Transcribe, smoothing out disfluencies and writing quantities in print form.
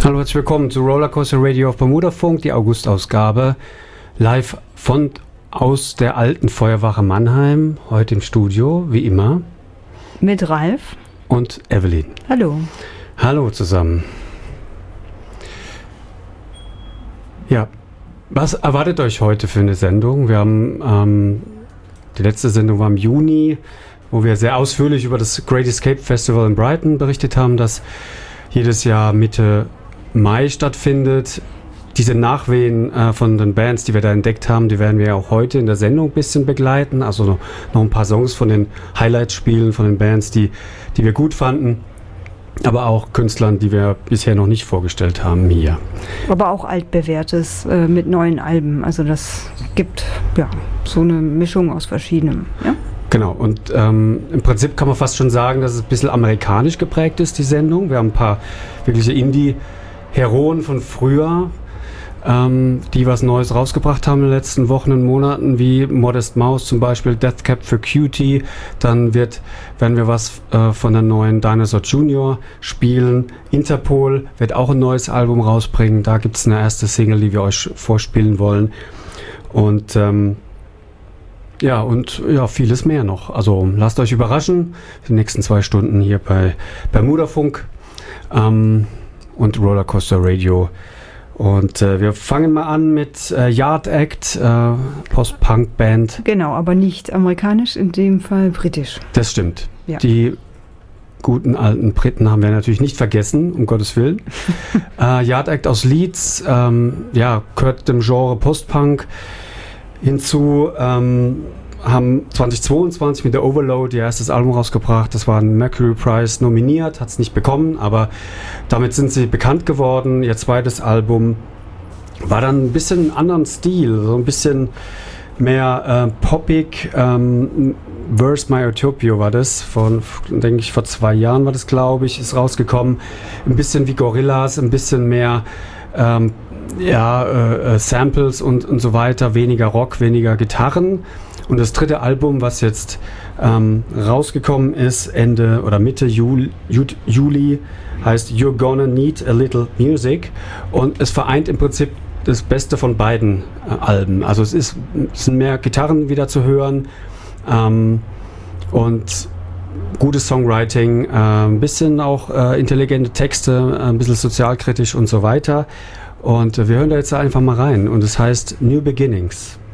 Hallo, herzlich willkommen zu Rollercoaster Radio auf Bermudafunk, die August-Ausgabe, live aus der alten Feuerwache Mannheim, heute im Studio, wie immer. Mit Ralf. Und Evelyn. Hallo. Hallo zusammen. Ja, was erwartet euch heute für eine Sendung? Wir haben, die letzte Sendung war im Juni, wo wir sehr ausführlich über das Great Escape Festival in Brighton berichtet haben, das jedes Jahr Mitte Mai stattfindet. Diese Nachwehen von den Bands, die wir da entdeckt haben, die werden wir auch heute in der Sendung ein bisschen begleiten. Also noch ein paar Songs von den Highlights spielen, von den Bands, die wir gut fanden. Aber auch Künstlern, die wir bisher noch nicht vorgestellt haben hier. Aber auch altbewährtes mit neuen Alben. Also das gibt ja so eine Mischung aus verschiedenem. Ja? Genau, und im Prinzip kann man fast schon sagen, dass es ein bisschen amerikanisch geprägt ist, die Sendung. Wir haben ein paar wirkliche Indie-Heroen von früher, die was Neues rausgebracht haben in den letzten Wochen und Monaten, wie Modest Mouse zum Beispiel, Death Cab for Cutie. Dann werden wir was von der neuen Dinosaur Jr. spielen. Interpol wird auch ein neues Album rausbringen. Da gibt es eine erste Single, die wir euch vorspielen wollen. Und vieles mehr noch. Also lasst euch überraschen. Die nächsten 2 Stunden hier bei Bermudafunk und Rollercoaster Radio. Und wir fangen mal an mit Yard Act, Post-Punk-Band. Genau, aber nicht amerikanisch, in dem Fall britisch. Das stimmt. Ja. Die guten alten Briten haben wir natürlich nicht vergessen, um Gottes Willen. Yard Act aus Leeds, gehört dem Genre Post-Punk hinzu, haben 2022 mit der Overload ihr erstes Album rausgebracht. Das war ein Mercury Prize nominiert, hat es nicht bekommen, aber damit sind sie bekannt geworden. Ihr zweites Album war dann ein bisschen anderen Stil, so ein bisschen mehr poppig. Where's My Utopia war das, denke ich, vor 2 Jahren war das, glaube ich, ist rausgekommen. Ein bisschen wie Gorillaz, ein bisschen mehr Samples und so weiter, weniger Rock, weniger Gitarren. Und das dritte Album, was jetzt rausgekommen ist, Mitte Juli, heißt You're Gonna Need a Little Music. Und es vereint im Prinzip das Beste von beiden Alben. Also es sind mehr Gitarren wieder zu hören und gutes Songwriting, ein bisschen auch intelligente Texte, ein bisschen sozialkritisch und so weiter. Und wir hören da jetzt einfach mal rein. Und es heißt New Beginnings.